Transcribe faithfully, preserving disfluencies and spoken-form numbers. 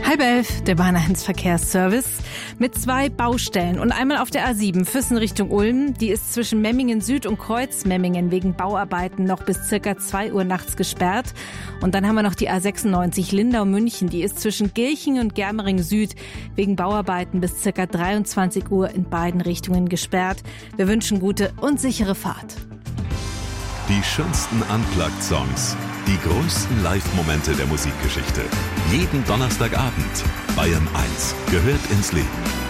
Halb elf, der Bahn eins Verkehrsservice mit zwei Baustellen und einmal auf der A sieben Füssen Richtung Ulm. Die ist zwischen Memmingen Süd und Kreuzmemmingen wegen Bauarbeiten noch bis circa zwei Uhr nachts gesperrt. Und dann haben wir noch die A sechsundneunzig Lindau-München. Die ist zwischen Gilching und Germering Süd wegen Bauarbeiten bis circa dreiundzwanzig Uhr in beiden Richtungen gesperrt. Wir wünschen gute und sichere Fahrt. Die schönsten Unplugged-Songs, die größten Live-Momente der Musikgeschichte. Jeden Donnerstagabend. Bayern eins gehört ins Leben.